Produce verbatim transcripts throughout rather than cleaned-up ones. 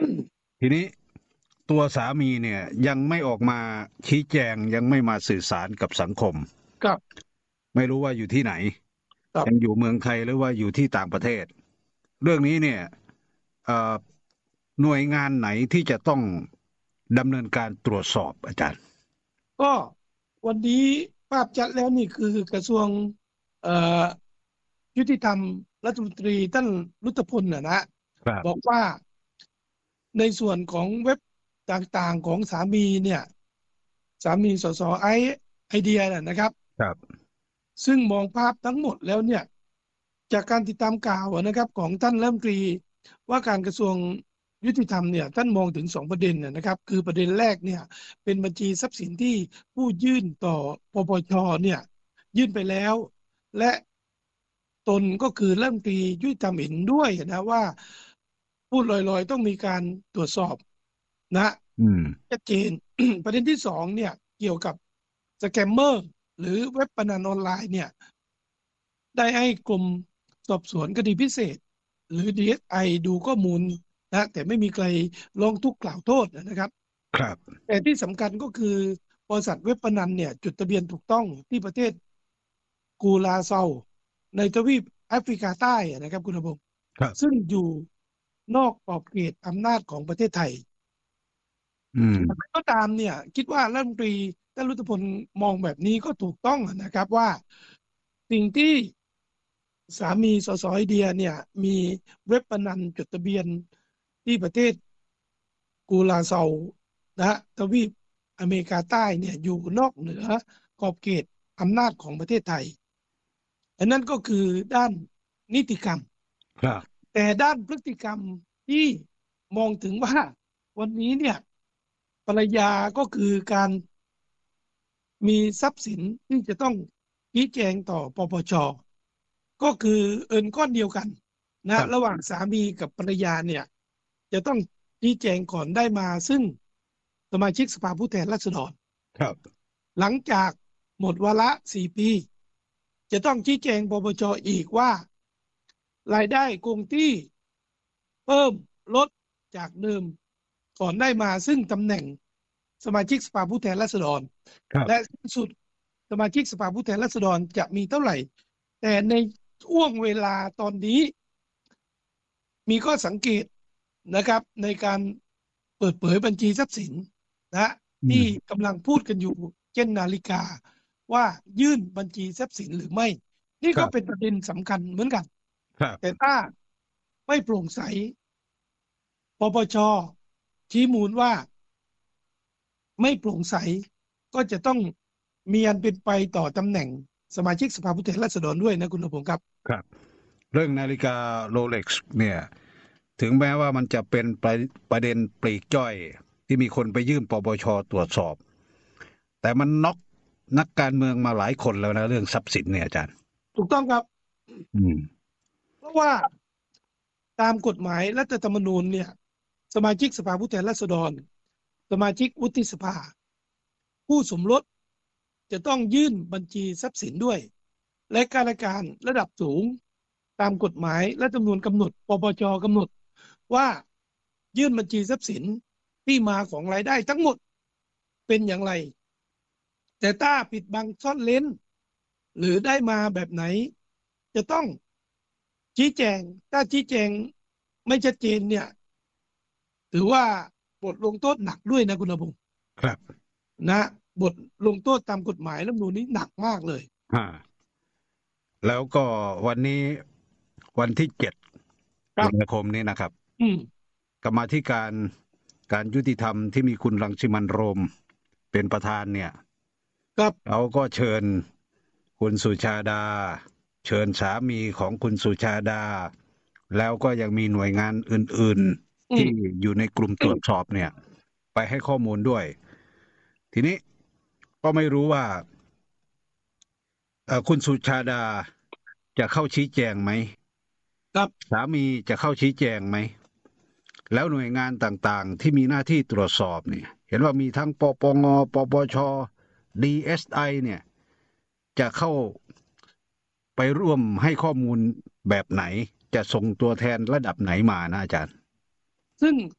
ทีนี้ตัวสามีเนี่ยยังไม่ออกมาชี้แจงยังไม่มาสื่อสารกับสังคมครับไม่รู้ว่าอยู่ที่ไหนยังครับอยู่เมืองไทยหรือว่าอยู่ที่ต่างประเทศเรื่องนี้เนี่ยเอ่อหน่วยงานไหนที่จะต้องดำเนินการตรวจสอบอาจารย์ก็วันนี้ภาพชัดแล้วนี่คือกระทรวงเอ่อยุติธรรมรัฐมนตรีท่านรุตพลนะนะบอกครับว่าในส่วนของเว็บต่างๆของสามีเนี่ยสามีสสไอไอเดียน่ะนะครับครับซึ่งมองภาพทั้งหมดแล้วเนี่ยจากการติดตามข่าวนะครับของท่านรัฐมนตรีว่าการกระทรวงยุติธรรมเนี่ยท่านมองถึงสองประเด็นนะครับคือประเด็นแรกเนี่ยเป็นบัญชีทรัพย์สินที่ผู้ยื่นต่อปปชเนี่ยยื่นไปแล้วและตนก็คือรัฐมนตรียุติธรรมเห็นด้วยนะว่าพูดลอยๆต้องมีการตรวจสอบนะอืมชัดเจน ประเด็นที่สองเนี่ยเกี่ยวกับสแกมเมอร์หรือเว็บพนันออนไลน์เนี่ยได้ให้กรมสอบสวนคดีพิเศษหรือ ดี เอส ไอ ดูข้อมูลนะแต่ไม่มีใครร้องทุกข์กล่าวโทษนะครับครับแต่ที่สำคัญก็คือบริษัทเว็บพนันเนี่ยจดทะเบียนถูกต้องที่ประเทศกูลาเซาในทวีปแอฟริกาใต้นะครับคุณระพงศ์ซึ่ครับงอยู่นอกขอบเขตอำนาจของประเทศไทยอืมก็ตามเนี่ยคิดว่ารัฐมนตรีท่านรุตพลมองแบบนี้ก็ถูกต้องนะครับว่าสิ่งที่สามีสสไอเดียเนี่ยมีเว็บพนันจดทะเบียนที่ประเทศกูลาเซานะทวีปอเมริกาใต้เนี่ยอยู่นอกเหนือขอบเขตอำนาจของประเทศไทยอันนั้นก็คือด้านนิติกรรมครับแต่ด้านพฤติกรรมที่มองถึงว่าวันนี้เนี่ยภรรยาก็คือการ มีทรัพย์สินที่จะต้องชี้แจงต่อปปชก็คือเอินก้อนเดียวกันคนะรับระหว่างสามีกับภรรยาเนี่ยจะต้องชี้แจงก่อนได้มาซึ่งสมาชิกสภาผู้แทนราษฎรครับหลังจากหมดวาระสี่ปีจะต้องชี้แจงปปชอีกว่ารายได้คงที่เพิ่มลดจากเดิมก่อนได้มาซึ่งตำแหน่งสมาชิกสภาผู้แทนราษฎรและครับสิ้นสุดสมาชิกสภาผู้แทนราษฎรจะมีเท่าไหร่แต่ในช่วงเวลาตอนนี้มีข้อสังเกตนะครับในการเปิดเผยบัญชีทรัพย์สินนะที่อืมกำลังพูดกันอยู่เช่นนาฬิกาว่ายื่นบัญชีทรัพย์สินหรือไม่นี่ก็เป็นครับประเด็นสำคัญเหมือนกันครับแต่ถ้าไม่โปร่งใสปปชชี้มูลว่าไม่โปร่งใสก็จะต้องมีอันเป็นไปต่อตำแหน่งสมาชิกสภาผู้แทนราษฎรด้วยนะคุณระพงศ์ครับครับเรื่องนาฬิกาโรเล็กซ์เนี่ยถึงแม้ว่ามันจะเป็นประประเด็นปลีกย่อยที่มีคนไปยื่นปปชตรวจสอบแต่มันน็อกนักการเมืองมาหลายคนแล้วนะเรื่องทรัพย์สินเนี่ยอาจารย์ถูกต้องครับอืมเพราะว่าตามกฎหมายรัฐธรรมนูญเนี่ยสมาชิกสภาผู้แทนราษฎรสมาชิกวุฒิสภาผู้สมรสจะต้องยื่นบัญชีทรัพย์สินด้วยและการราชการระดับสูงตามกฎหมายและจำนวนกำหนดปปชกำหนดว่ายื่นบัญชีทรัพย์สินที่มาของรายได้ทั้งหมดเป็นอย่างไรแต่ถ้าปิดบังซ่อนเร้นหรือได้มาแบบไหนจะต้องชี้แจงถ้าชี้แจงไม่ชัดเจนเนี่ยถือว่าบทลงโทษหนักด้วยนะคุณอภงศ์ครับนะบทลงโทษตามกฎหมายรัฐธรรมนูญนี้หนักมากเลยฮะแล้วก็วันนี้วันที่เจ็ดตุครับลาคมนี้นะครับอืมกรรมาธิการการยุติธรรมที่มีคุณรังสิมันต์โรมเป็นประธานเนี่ยครับเขาก็เชิญคุณสุชาดาเชิญสามีของคุณสุชาดาแล้วก็ยังมีหน่วยงานอื่นๆที่อืมอยู่ในกลุ่มตรวจสอบเนี่ยไปให้ข้อมูลด้วยทีนี้ก็ไม่รู้ว่าเอ่อคุณสุชาดาจะเข้าชี้แจงไหมครับสามีจะเข้าชี้แจงไหมแล้วหน่วยงานต่างๆที่มีหน้าที่ตรวจสอบเนี่ยเห็นว่ามีทั้งปปงปปช ดี เอส ไอ เนี่ยจะเข้าไปร่วมให้ข้อมูลแบบไหนจะส่งตัวแทนระดับไหนมานะอาจารย์ซึ่ง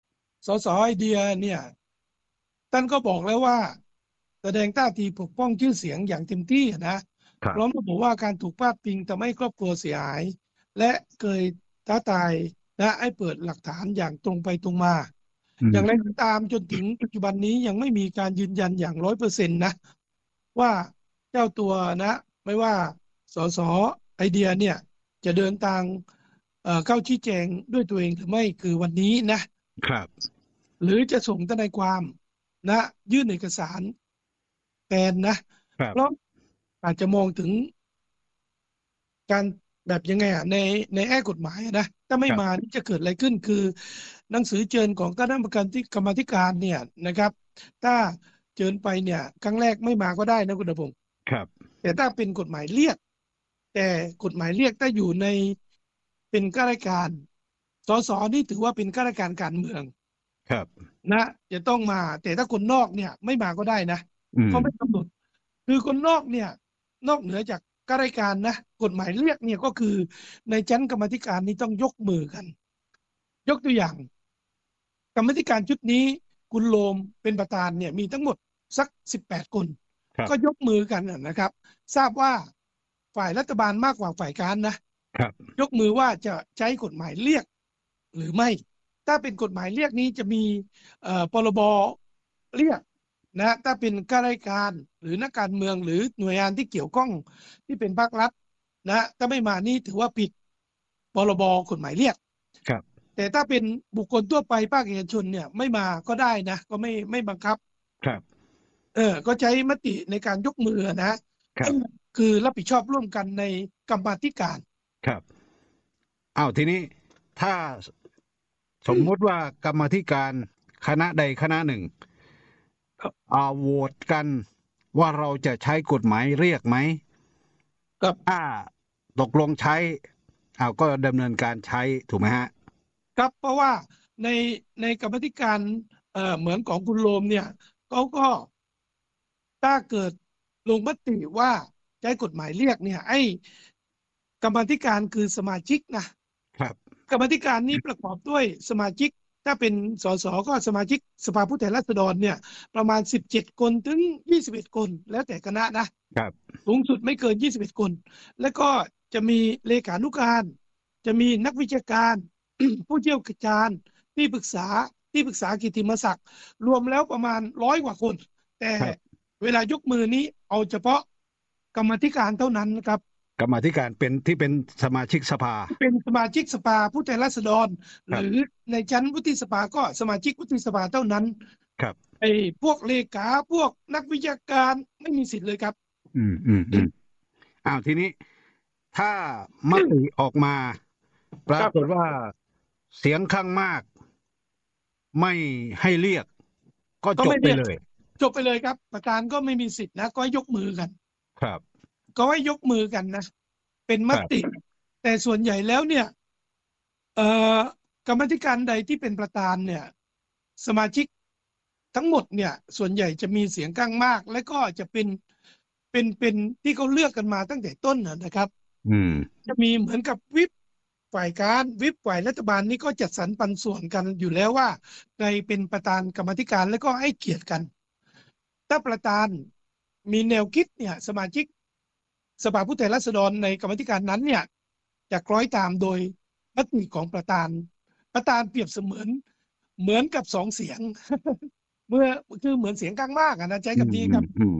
สสไอเดียเนี่ยท่านก็บอกแล้วว่าแสดงท่าทีปกป้องชื่อเสียงอย่างเต็มที่นะครัพร้อมบระบุว่าการถูกพาดพิงทำให้ครอบครัวเสียหาย และเคยท้าทายและให้เปิดหลักฐานอย่างตรงไปตรงมาอือย่างไรมก็ตามจนถึงปัจจุบันนี้ยังไม่มีการยืนยันอย่างร้อยเปอร์เซ็นต์นะว่าเจ้าตัวนะไม่ว่าสสไอเดียเนี่ยจะเดินทางเอ่อเข้าชี้แจงด้วยตัวเองหรือไม่คือวันนี้นะครับหรือจะส่งทนายความนะยื่นเอกสารแทนนะครับเพราะอาจจะมองถึงการแบบยังไงอ่ะในในแง่กฎหมายอะนะถ้าไม่ครับมานี่จะเกิดอะไรขึ้นคือหนังสือเชิญของคณะกรรมการที่กรรมาธิการเนี่ยนะครับถ้าเชิญไปเนี่ยครั้งแรกไม่มาก็ได้นะคุณดำรงครับแต่ถ้าเป็นกฎหมายเรียกแต่กฎหมายเรียกถ้าอยู่ในเป็นข้าราชการสสนี่ถือว่าเป็นข้าราชการการเมืองครับนะจะต้องมาแต่ถ้าคนนอกเนี่ยไม่มาก็ได้นะอืมเขาไม่กำหนดคือคนนอกเนี่ยนอกเหนือจากข้าราชการนะกฎหมายเรียกเนี่ยก็คือในชั้นกรรมาธิการนี้ต้องยกมือกัน ยกตัวอย่างกรรมาธิการชุดนี้คุณโรมเป็นประธานเนี่ยมีทั้งหมดสักสิบแปดคนครับก็ยกมือกันน่ะนะครับ ทราบว่าฝ่ายรัฐบาลมากกว่าฝ่ายค้านนะครับยกมือว่าจะใช้กฎหมายเรียกหรือไม่ ถ้าเป็นกฎหมายเรียกนี้จะมีเอ่อพรบเรียกนะถ้าเป็นข้าราชการหรือนักการเมืองหรือหน่วยงานที่เกี่ยวข้องที่เป็นภาครัฐนะถ้าไม่มานี่ถือว่าผิดพรบกฎหมายเรียกครับแต่ถ้าเป็นบุคคลทั่วไปภาคเอกชนเนี่ยไม่มาก็ได้นะก็ไม่ไม่บังคับครับเออก็ใช้มติในการยกมือนะครับคือรับผิดชอบร่วมกันในกรรมาธิการครับอ้าวทีนี้ถ้าสมมุติว่ากรรมาธิการคณะใดคณะหนึ่งอ่าโหวตกันว่าเราจะใช้กฎหมายเรียกไหมกับถ้าตกลงใช้อ้าวก็ดำเนินการใช้ถูกไหมฮะครับเพราะว่าในในกรรมาธิการเอ่อเหมือนของคุณโรมเนี่ยเขาก็ถ้าเกิดลงมติว่าใช้กฎหมายเรียกเนี่ยไอ้กรรมาธิการคือสมาชิกนะครับกรรมาธิการนี้ประกอบด้วยสมาชิกถ้าเป็นสสก็สมาชิกสภาผู้แทนราษฎรเนี่ยประมาณสิบเจ็ดคนถึงยี่สิบเอ็ดคนแล้วแต่คณะนะครับสูงสุดไม่เกินยี่สิบเอ็ดคน แล้วก็จะมีเลขานุการ จะมีนักวิชาการ ผู้เชี่ยวชาญที่ปรึกษาที่ปรึกษากิตติมศักดิ์รวมแล้วประมาณร้อยกว่าคน แต่ครับเวลายกมือนี้เอาเฉพาะกรรมาธิการเท่านั้นนะครับกรรมาธิการเป็นที่เป็นสมาชิกสภาเป็นสมาชิกสภาผู้แทนราษฎรครับหรือในชั้นวุฒิสภาก็สมาชิกวุฒิสภาเท่านั้นครับไอ้พวกเลขาพวกนักวิชาการไม่มีสิทธิ์เลยครับอืมอืมอืมอ้าวทีนี้ถ้ามติออกมาปราครับกฏว่าเสียงข้างมากไม่ให้เรียกก็ก็ไม่เรียกจบไปเลยจบไปเลยครับประธานก็ไม่มีสิทธิ์นะก็ให้ยกมือกันครับก็ให้ยกมือกันนะเป็นมครับติแต่ส่วนใหญ่แล้วเนี่ยเอ่อกรรมาธิการใดที่เป็นประธานเนี่ยสมาชิกทั้งหมดเนี่ยส่วนใหญ่จะมีเสียงข้างมากและก็จะเป็นเป็นเป็นที่เขาเลือกกันมาตั้งแต่ต้นนะนะครับอืมจะมีเหมือนกับวิปฝ่ายค้านวิปฝ่ายรัฐบาลนี่ก็จัดสรรปันส่วนกันอยู่แล้วว่าใครเป็นประธานกรรมาธิการแล้วก็ให้เกียรติกัน ถ้าประธานมีแนวคิดเนี่ยสมาชิกสภาผู้แทนราษฎรในกรรมาธิการนั้นเนี่ยจะคล้อยตามโดยมติของประธานประธานเปรียบเสมือนเหมือนกับสองเสียง เมื่อคือเหมือนเสียงข้างมากอะนะใช้อืมคำนี้ครับอืมอืม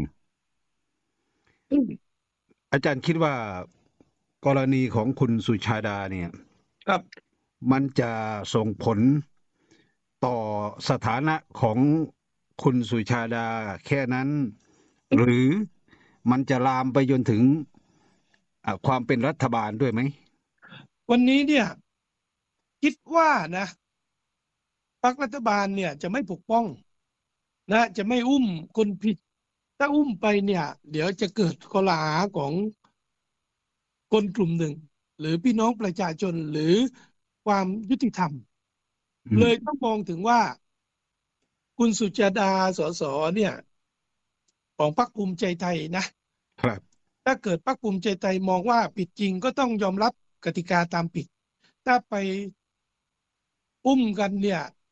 อาจารย์คิดว่ากรณีของคุณสุชาดาเนี่ยครับมันจะส่งผลต่อสถานะของคุณสุชาดาแค่นั้นหรือมันจะลามไปจนถึงอ่าความเป็นรัฐบาลด้วยไหมวันนี้เนี่ยคิดว่านะพรรครัฐบาลเนี่ยจะไม่ปกป้องนะจะไม่อุ้มคนผิดถ้าอุ้มไปเนี่ยเดี๋ยวจะเกิดข้อหาของคนกลุ่มหนึ่งหรือพี่น้องประชาชนหรือความยุติธรรมอืมเลยต้องมองถึงว่าคุณสุจดาสสเนี่ยของพรรคภูมิใจไทยนะครับถ้าเกิดพรรคภูมิใจไทยมองว่าผิดจริงก็ต้องยอมรับกติกาตามผิดถ้าไปอุ้มกันเนี่ย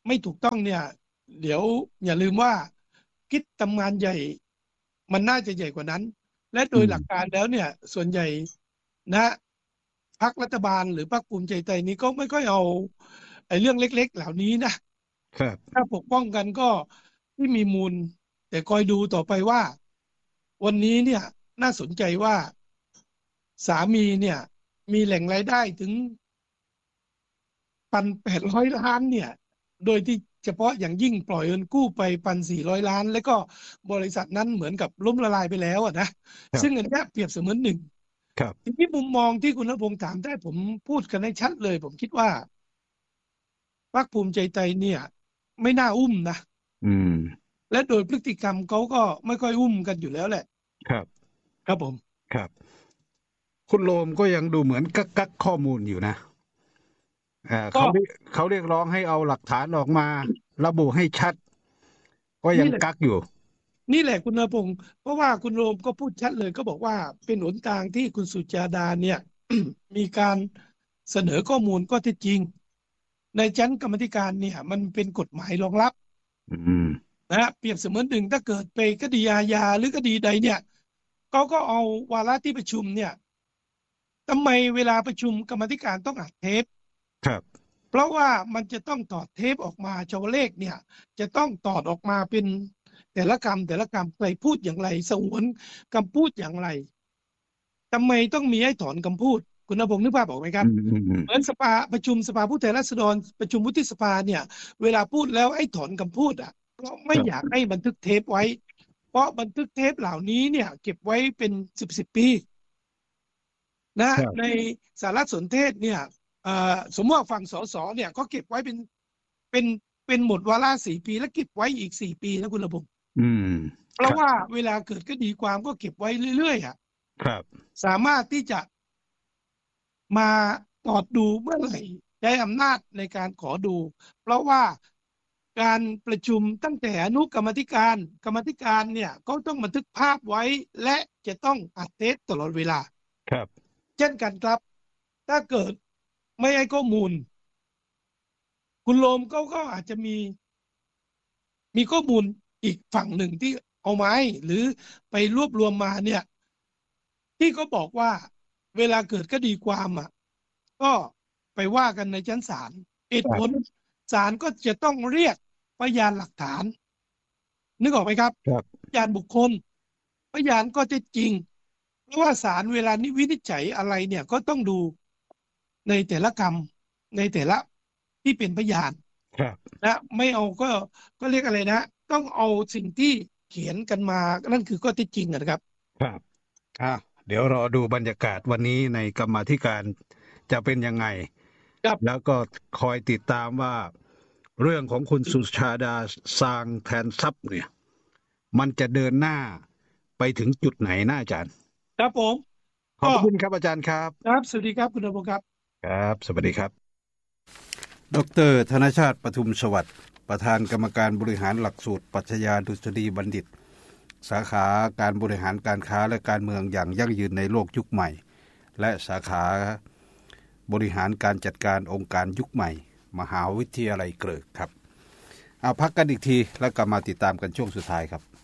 ไม่ถูกต้องเนี่ยเดี๋ยวอย่าลืมว่าคิดทำงานใหญ่มันน่าจะใหญ่กว่านั้นและโดยหลักการแล้วเนี่ยส่วนใหญ่นะพรรครัฐบาลหรือพรรคภูมิใจไทยนี้ก็ไม่ค่อยเอาไอ้เรื่องเล็กๆเหล่านี้นะครับถ้าปกป้องกันก็ที่มีมูลแต่คอยดูต่อไปว่าวันนี้เนี่ยน่าสนใจว่าสามีเนี่ยมีแหล่งรายได้ถึงพันแปดร้อยล้านเนี่ยโดยที่เฉพาะอย่างยิ่งปล่อยเงินกู้ไปพันสี่ร้อยล้านแล้วก็บริษัทนั้นเหมือนกับล้มละลายไปแล้วอ่ะนะซึ่งอันนี้เปรียบเสมือนหนึ่งทีนี้มุมมองที่คุณณพงษ์ถามได้ผมพูดกันให้ชัดเลยผมคิดว่าพรรคภูมิใจไทยเนี่ยไม่น่าอุ้มนะอืมและโดยพฤติกรรมเขาก็ไม่ค่อยอุ้มกันอยู่แล้วแหละครับครับผมครับคุณโรมก็ยังดูเหมือนกักกักข้อมูลอยู่นะอ่าเขาเขาเรียกร้องให้เอาหลักฐานออกมาระบุให้ชัดก็ยังกักอยู่นี่แหละคุณณพงษ์เพราะว่าคุณโรมก็พูดชัดเลยก็บอกว่าเป็นหนทางที่คุณสุจาดาเนี่ย มีการเสนอข้อมูลก็ที่จริงในชั้นกรรมธิการเนี่ยมันเป็นกฎหมายรองรับนะเปรียบเสมือนหนึ่งถ้าเกิดไปคดีอาญาหรือคดีใดเนี่ยเขาก็เอาวาระที่ประชุมเนี่ยทำไมเวลาประชุมกรรมธิการต้องอัดเทปครับเพราะว่ามันจะต้องตอดเทปออกมาชาวเลขเนี่ยจะต้องตอดออกมาเป็นแต่ละคำแต่ละคำใครพูดอย่างไรสงวนคำพูดอย่างไรทำไมต้องมีให้ถอนคำพูดคุณณพงษ์นึกภาพออกไหมครับเหมือนสภาประชุมสภาผู้แทนราษฎรประชุมวุฒิสภาเนี่ยเวลาพูดแล้วให้ถอนคำพูดอ่ะเพราะไม่อยากให้บันทึกเทปไว้เพราะบันทึกเทปเหล่านี้เนี่ยเก็บไว้เป็นสิบสิบปีนะในสารสนเทศเนี่ยสมมติว่าฝั่งสสเนี่ยเขาเก็บไว้เป็นเป็นเป็นหมดวาระสี่ปีแล้วเก็บไว้อีกสี่ปีนะคุณระบบเพราะว่าเวลาเกิดคดีความก็เก็บไว้เรื่อยๆอ่ะครับสามารถที่จะมาตรวจดูเมื่อไหร่ใช้อำนาจในการขอดูเพราะว่าการประชุมตั้งแต่อนุกรรมธิการกรรมธิการเนี่ยก็ต้องบันทึกภาพไว้และจะต้องอัดเทปตลอดเวลาครับเช่นกันครับถ้าเกิดไม่ให้ข้อมูลคุณโรมเขาก็อาจจะมีมีข้อมูลอีกฝั่งหนึ่งที่เอามาให้หรือไปรวบรวมมาเนี่ยที่เขาบอกว่าเวลาเกิดคดีความอ่ะก็ไปว่ากันในชั้นศาลเหตุผลศาลก็จะต้องเรียกพยานหลักฐานนึกออกไหมครับพยานบุคคลพยานก็จะจริงเพราะว่าศาลเวลานี้วินิจฉัยอะไรเนี่ยก็ต้องดูในแต่ละกรรมในแต่ละที่เป็นพยานนะไม่เอาก็ก็เรียกอะไรนะต้องเอาสิ่งที่เขียนกันมานั่นคือข้อเท็จจริงนะครับครับอ่ะเดี๋ยวรอดูบรรยากาศวันนี้ในกรรมาธิการจะเป็นยังไงแล้วก็คอยติดตามว่าเรื่องของคุณสุชาดาซางแทนทรัพย์เนี่ยมันจะเดินหน้าไปถึงจุดไหนนะอาจารย์ครับผมขอบคุณครับอาจารย์ครับครับสวัสดีครับคุณอภพครับครับสวัสดีครับดร.ธนชาติปทุมสวัสดิ์ประธานกรรมการบริหารหลักสูตรปรัชญาดุษฎีบัณฑิตสาขาการบริหารการค้าและการเมืองอย่างยั่งยืนในโลกยุคใหม่และสาขาบริหารการจัดการองค์การยุคใหม่มหาวิทยาลัยเกริกครับเอาพักกันอีกทีแล้วกลับมาติดตามกันช่วงสุดท้ายครับ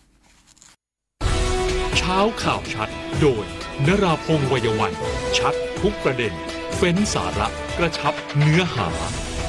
เช้าข่าวชัดโดยนราพงษ์วัยวันชัดทุกประเด็นเฟ้นสาระกระชับเนื้อหา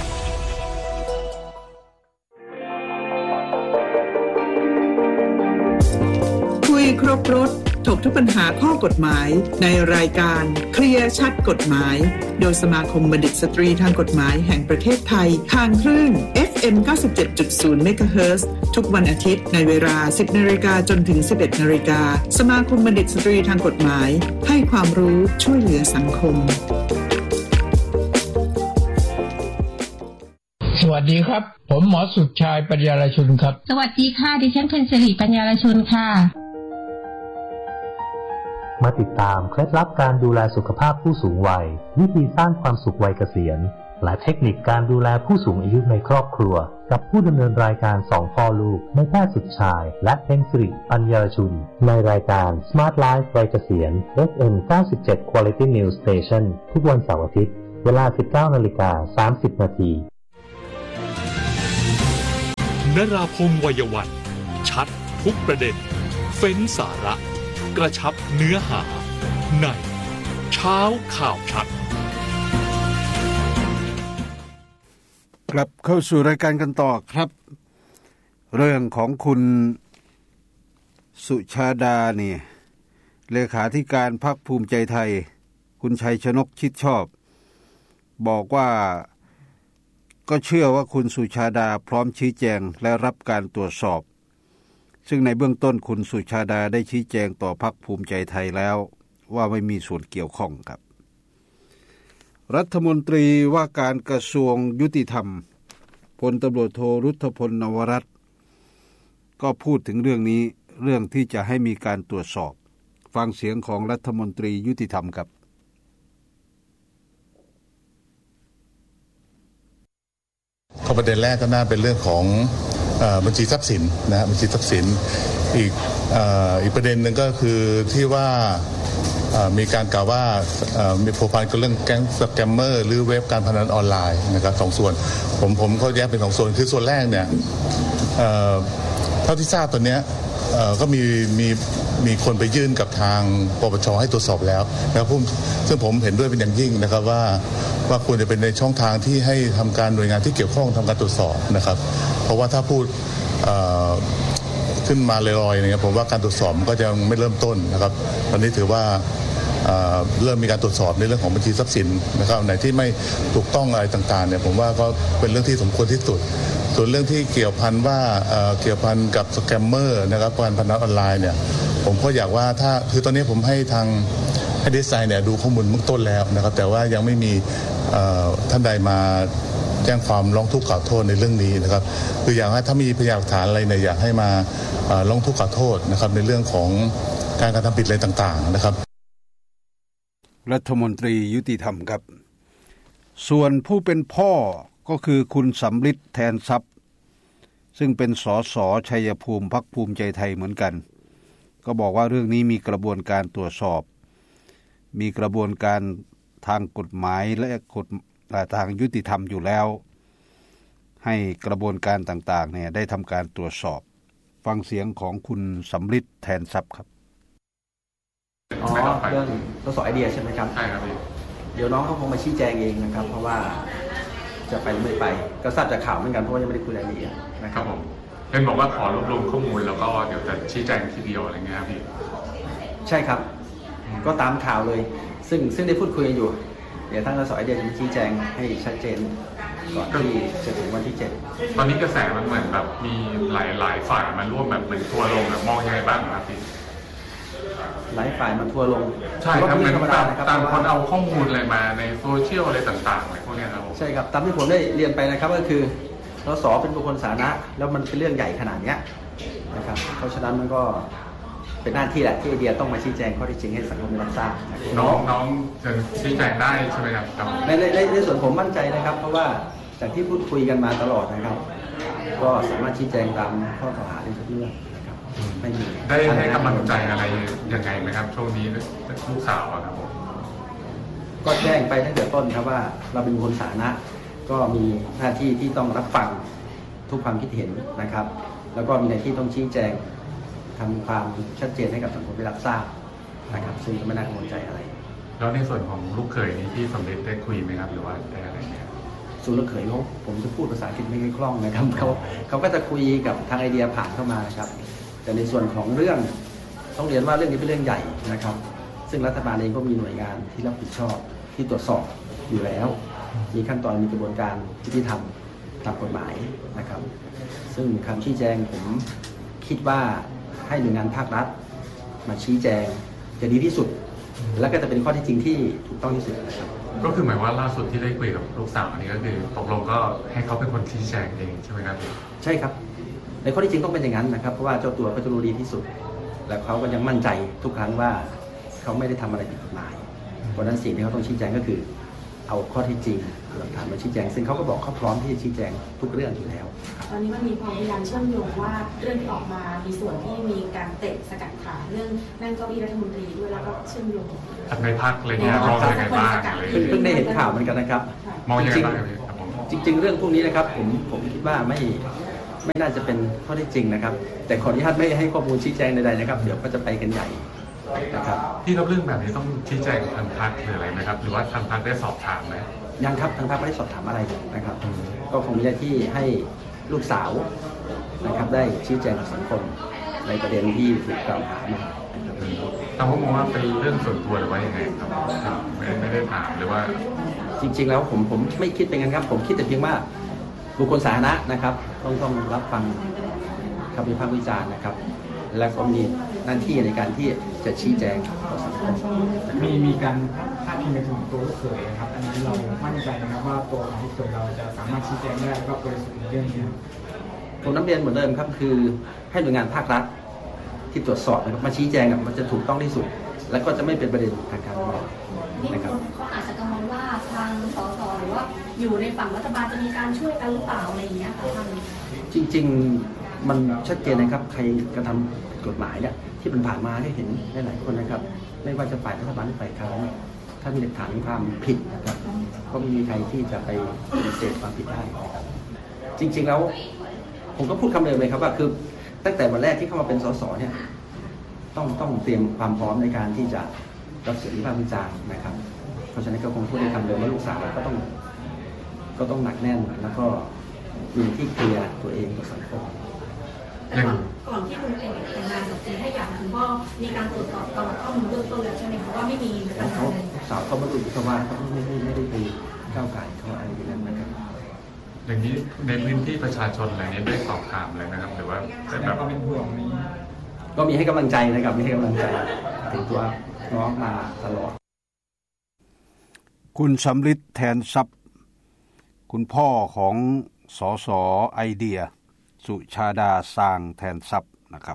คุยครบรถถกทุกปัญหาข้อกฎหมายในรายการเคลียร์ชัดกฎหมายโดยสมาคมบัณฑิตสตรีทางกฎหมายแห่งประเทศไทยทางคลื่น เอฟ เอ็ม เก้าสิบเจ็ดจุดศูนย์ เมกะเฮิรตซ์ทุกวันอาทิตย์ในเวลา สิบนาฬิกาจนถึง สิบเอ็ดนาฬิกาสมาคมบัณฑิตสตรีทางกฎหมายให้ความรู้ช่วยเหลือสังคมสวัสดีครับผมหมอสุดชายปัญญาลชุนครับสวัสดีค่ะดิฉันเพ็ญศิริปัญญาลชุนค่ะมาติดตามเคล็ดลับการดูแลสุขภาพผู้สูงวัยวิธีสร้างความสุขวัยเกษียณและเทคนิคการดูแลผู้สูงอายุในครอบครัวกับผู้ดำเนินรายการสองพ่อลูกนายแพทย์สุดชายและเพ็ญศิริปัญญาลชุนในรายการ Smart Life วัยเกษียณ เอฟ เอ็ม เก้าสิบเจ็ด Quality News Station ทุกวันเสาร์อาทิตย์เวลา สิบเก้านาฬิกาสามสิบนาทีราพงษ์วัยวันชัดทุกประเด็นเฟ้นสาระกระชับเนื้อหาในเช้าข่าวชัดกลับเข้าสู่รายการกันต่อครับเรื่องของคุณสุชาดานี่เลขาธิการพรรคภูมิใจไทยคุณชัยชนกชิดชอบบอกว่าก็เชื่อว่าคุณสุชาดาพร้อมชี้แจงและรับการตรวจสอบซึ่งในเบื้องต้นคุณสุชาดาได้ชี้แจงต่อพรรคภูมิใจไทยแล้วว่าไม่มีส่วนเกี่ยวข้องครับรัฐมนตรีว่าการกระทรวงยุติธรรมพลตำรวจโทรุทธพลนวรัตน์ก็พูดถึงเรื่องนี้เรื่องที่จะให้มีการตรวจสอบฟังเสียงของรัฐมนตรียุติธรรมครับข้อประเด็นแรกก็น่าเป็นเรื่องของเอ่อบัญชีทรัพย์สินนะบัญชีทรัพย์สินอีกเอ่ออีกประเด็นหนึ่งก็คือที่ว่ามีการกล่าวว่ามีผัวพันกับเรื่องแก๊งสแกมเมอร์หรือเว็บการพนันออนไลน์นะครับสองส่วนผมผมเขาแยกเป็นสองส่วนคือส่วนแรกเนี่ยเอ่อเท่าที่ทราบตอนนี้ก็มีมีมีคนไปยื่นกับทางปปชให้ตรวจสอบแล้วนะครับซึ่งผมเห็นด้วยเป็นอย่างยิ่งนะครับว่าว่าควรจะเป็นในช่องทางที่ให้ทำการหน่วยงานที่เกี่ยวข้องทำการตรวจสอบนะครับเพราะว่าถ้าพูดขึ้นมาลอยๆเนี่ยผมว่าการตรวจสอบก็จะไม่เริ่มต้นนะครับตอนนี้ถือว่าเริ่มมีการตรวจสอบในเรื่องของบัญชีทรัพย์สินนะครับไหนที่ไม่ถูกต้องอะไรต่างๆเนี่ยผมว่าก็เป็นเรื่องที่สมควรที่สุดส่วนเรื่องที่เกี่ยวพันว่าเกี่ยวพันกับสแกมเมอร์นะครับการพนันออนไลน์เนี่ยผมก็อยากว่าถ้าคือตอนนี้ผมให้ทางให้ดีไซน์เนี่ยดูข้อมูลเบื้องต้นแล้วนะครับแต่ว่ายังไม่มีท่านใดมาแจ้งความร้องทุกข์กล่าวโทษในเรื่องนี้นะครับคืออยากให้ถ้ามีพยานหลักฐานอะไรเนี่ยอยากให้มาร้องทุกข์กล่าวโทษนะครับในเรื่องของการกระทำผิดอะไรต่างๆนะครับรัฐมนตรียุติธรรมครับส่วนผู้เป็นพ่อก็คือคุณสำริดแทนทรัพย์ซึ่งเป็นสสชัยภูมิพรรคภูมิใจไทยเหมือนกันก็บอกว่าเรื่องนี้มีกระบวนการตรวจสอบมีกระบวนการทางกฎหมายและกฎทางยุติธรรมอยู่แล้วให้กระบวนการต่างๆเนี่ยได้ทำการตรวจสอบฟังเสียงของคุณสำริดแทนทรัพย์ครับอ๋อเรื่องทดสอบไอเดียใช่ไหมครับใช่ครับพี่เดี๋ยวน้องเขาคงมาชี้แจงเองนะครับเพราะว่าจะไปหรือไม่ไปก็ทราบจากข่าวเหมือนกันเพราะว่ายังไม่ได้คุยรายละเอียดนะครับผมเห็นบอกว่าขอรวบรวมข้อมูลแล้วก็เดี๋ยวจะชี้แจงทีเดียวอะไรเงี้ยครับพี่ใช่ครับก็ตามข่าวเลยซึ่งซึ่งได้พูดคุยกันอยู่เดี๋ยวทั้งทดสอบไอเดียจะชี้แจงให้ชัดเจนก่อนที่จะถึงวันที่เจ็ดตอนนี้กระแสมันเหมือนแบบมีหลายหลายฝ่ายมาร่วมแบบเหมือนทัวร์ลงมองยังไงบ้างครับพี่หลายฝ่ายมันทัวร์ลงใช่ครับเหมือนตามคนเอาข้อมูลอะไรมาในโซเชียลอะไรต่างๆอะไรพวกนี้ครับใช่ครับตามที่ผมได้เรียนไปนะครับก็คือสสเป็นบุคคลสาธารณะแล้วมันเป็นเรื่องใหญ่ขนาดนี้นะครับเพราะฉะนั้นมันก็เป็นหน้าที่แหละที่ไอเดียต้องมาชี้แจงข้อเท็จจริงให้สังคมได้รับทราบน้องน้องจะชี้แจงได้ใช่ไหมครับในในในส่วนผมมั่นใจนะครับเพราะว่าจากที่พูดคุยกันมาตลอดนะครับก็สามารถชี้แจงตามข้อกล่าวหาได้ทุกเรื่องไม่มีได้ให้กำลังใจอะไรยังไงไหมครับช่วงนี้ลูกสาวครับผมก็แจ้งไปตั้งแต่ต้นครับว่าเราเป็นคนสาธารณะก็มีหน้าที่ที่ต้องรับฟังทุกความคิดเห็นนะครับแล้วก็มีหน้าที่ต้องชี้แจงทำความชัดเจนให้กับสังคมได้รับทราบนะครับซึ่งก็ไม่น่ากังวลใจอะไรแล้วในส่วนของลูกเขยนี้ที่สำเร็จได้คุยไหมครับหรือว่าได้อะไรเนี่ยส่วนลูกเขยเขาผมจะพูดภาษาอังกฤษไม่ค่อยคล่องนะครับเขาเขาก็จะคุยกับทางไอเดียผ่านเข้ามานะครับแต่ในส่วนของเรื่องต้องเรียนว่าเรื่องนี้เป็นเรื่องใหญ่นะครับซึ่งรัฐบาลเองก็มีหน่วยงานที่รับผิดชอบที่ตรวจสอบอยู่แล้วมีขั้นตอนมีกระบวนการยุติธรรมตามกฎหมายนะครับซึ่งคำชี้แจงผมคิดว่าให้หน่วยงานภาครัฐมาชี้แจงจะดีที่สุดและก็จะเป็นข้อเท็จจริงที่ถูกต้องที่สุดนะครับก็คือหมายว่าล่าสุดที่ได้คุยกับลูกสาวนี่ก็คือตกลงก็ให้เขาเป็นคนชี้แจงเองใช่ไหมครับใช่ครับในข้อที่จริงต้องเป็นอย่างนั้นนะครับเพราะว่าเจ้าตัวก็จะรู้ดีที่สุดและเขาก็ยังมั่นใจทุกครั้งว่าเขาไม่ได้ทำอะไรผิดกฎหมายเพราะนั้นสิ่งที่เขาต้องชี้แจงก็คือเอาข้อที่จริงหลักฐานมาชี้แจงซึ่งเขาก็บอกเขาพร้อมที่จะชี้แจงทุกเรื่องอยู่แล้วตอนนี้มันมีความพยายามเชื่อมโยงว่าเรื่องที่ออกมามีส่วนที่มีการเตะสกัดขาเรื่องนั่งเก้าอี้รัฐมนตรีด้วยแล้วก็เชื่อมโยงในพรรคอะไรเงี้ยมองยังไงบ้างเพิ่งได้เห็นข่าวเหมือนกันนะครับมองยังไงบ้างจริงๆเรื่องพวกนี้นะครับผมผมคิดว่าไม่ไม่น่าจะเป็นข้อเท็จจริงนะครับแต่ขออนุญาตไม่ให้ข้อมูลชี้แจงใดๆนะครับเดี๋ยวก็จะไปกันใหญ่นะครับที่รับเรื่องแบบนี้ต้องชี้แจงทางพรรคหรืออะไรไหมครับหรือว่าทางพรรคได้สอบถามไหมยังครับทางพรรคไม่ได้สอบถามอะไรนะครับก็คงมีหน้าที่ให้ลูกสาวนะครับได้ชี้แจงกับสังคมในประเด็นที่ถูกกล่าวหามาแต่ว่ามองว่าเป็นเรื่องส่วนตัวหรือว่ายังไงครับไม่ไม่ได้ถามหรือว่าจริงๆแล้วผมผมไม่คิดเป็นงั้นครับผมคิดแต่เพียงว่าบุคคลสาธารณะนะครับต้องต้องรับฟังคำวิพากษ์วิจารณ์นะครับและก็มีหน้าที่ในการที่จะชี้แจงต่อสังคมมีมีการพาดพิงไปถึงตัวลูกเขยนะครับอันนี้เรามั่นใจนะครับว่าตัวของลูกเขยเราจะสามารถชี้แจงได้ก็บริสุทธิ์ในเรื่องนี้ผมนำเรียนเหมือนเดิมครับคือให้หน่วยงานภาครัฐที่ตรวจสอบนะครับมาชี้แจงมันจะถูกต้องที่สุดและก็จะไม่เป็นประเด็นทางการเมืองนะครับเขาอาจจะกังวลว่าทางสสหรือว่าอยู่ในฝั่งรัฐบาลจะมีการช่วยกันหรือเปล่าอะไรอย่างเงี้ยค่ะท่านจริงๆมันชัดเจนนะครับใครกระทำกฎหมายเนี่ยที่มันผ่านมาได้เห็นได้หลายคนนะครับไม่ว่าจะฝ่ายรัฐบาลหรือฝ่ายค้านถ้ามีหลักฐานความผิดนะครับก็ไม่มีใครที่จะไปปฏิเสธความผิดได้นะครับจริงๆแล้วผมก็พูดคำเดิมเลยครับว่าคือตั้งแต่วันแรกที่เข้ามาเป็นสสเนี่ยต้องต้องเตรียมความพร้อมในการที่จะรับเสียงวิพากษ์วิจารณ์นะครับเพราะฉะนั้นก็คงพูดในคำเดิมว่าลูกสาวก็ต้องก็ต้องหนักแน่นแล้วก็มีที่เคลียร์ตัวเองกับสังคมแต่ก่อนที่คุณเอกแต่งงานกับคุณให้อยากคุณพ่อมีการตรวจสอบตอนข้อมูลเบื้องต้นแล้วใช่ไหมคะว่าไม่มีปัญหาเลยสาวเขามาดูวิศวะเขาไม่ได้ไม่ได้ไปก้าวไก่เขาอะไรอย่างนั้นนะครับอย่างนี้ในพื้นที่ประชาชนอะไรนี้ได้สอบถามเลยนะครับหรือว่าแบบเป็นห่วงนี้ก็มีให้กำลังใจนะครับมีให้กำลังใจถึงตัวน้องมาตลอดคุณสำริดแทนทรัพย์คุณพ่อของสสไอเดียสุชาดาสร้างแทนทรัพย์นะครับ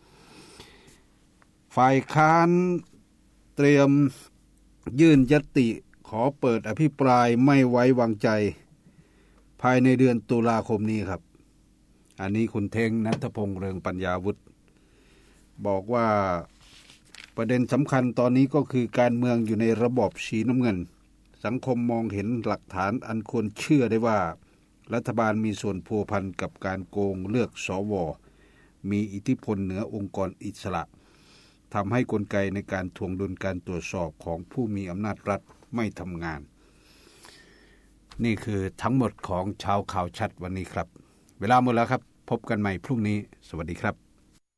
ฝ่ายค้านเตรียมยื่นญัตติขอเปิดอภิปรายไม่ไว้วางใจภายในเดือนตุลาคมนี้ครับอันนี้คุณเทงณัฐพงษ์เรืองปัญญาวุฒิบอกว่าประเด็นสำคัญตอนนี้ก็คือการเมืองอยู่ในระบอบสีน้ำเงินสังคมมองเห็นหลักฐานอันควรเชื่อได้ว่ารัฐบาลมีส่วนพัวพันกับการโกงเลือกสวมีอิทธิพลเหนือองค์กรอิสระทำให้กลไกในการทวงดุลการตรวจสอบของผู้มีอำนาจรัฐไม่ทำงานนี่คือทั้งหมดของชาวข่าวชัดวันนี้ครับเวลาหมดแล้วครับพบกันใหม่พรุ่งนี้สวัสดีครับ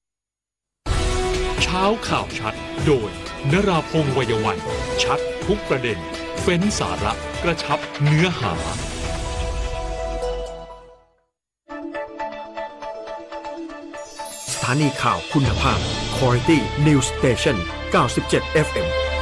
เช้าข่าวชัดโดยนราพงษ์ วัยวันชัดทุกประเด็นเฟ้นสาระกระชับเนื้อหาสถานีข่าวคุณภาพ Quality News Station เก้าสิบเจ็ด เอฟ เอ็ม